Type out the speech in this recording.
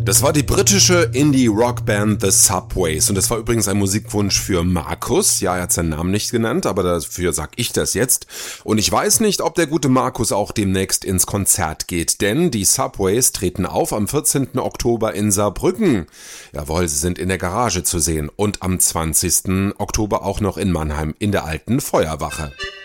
Das war die britische Indie-Rock-Band The Subways und das war übrigens ein Musikwunsch für Markus. Ja, er hat seinen Namen nicht genannt, aber dafür sag ich das jetzt. Und ich weiß nicht, ob der gute Markus auch demnächst ins Konzert geht, denn die Subways treten auf am 14. Oktober in Saarbrücken. Jawohl, sie sind in der Garage zu sehen und am 20. Oktober auch noch in Mannheim in der alten Feuerwache.